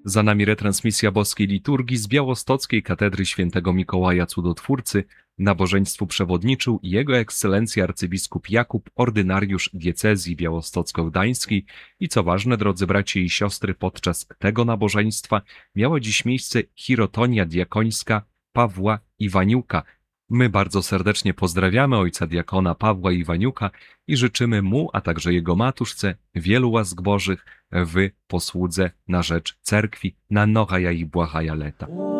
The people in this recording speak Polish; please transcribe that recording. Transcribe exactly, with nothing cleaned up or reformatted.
Za nami retransmisja boskiej liturgii z białostockiej katedry świętego Mikołaja Cudotwórcy. Nabożeństwu przewodniczył Jego Ekscelencja arcybiskup Jakub, ordynariusz diecezji białostocko-gdańskiej i co ważne, drodzy bracia i siostry, podczas tego nabożeństwa miała dziś miejsce chirotonia diakońska Pawła Iwaniuka. My bardzo serdecznie pozdrawiamy ojca diakona Pawła Iwaniuka i życzymy mu, a także jego matuszce wielu łask bożych w posłudze na rzecz cerkwi na nochaja i błahaja leta.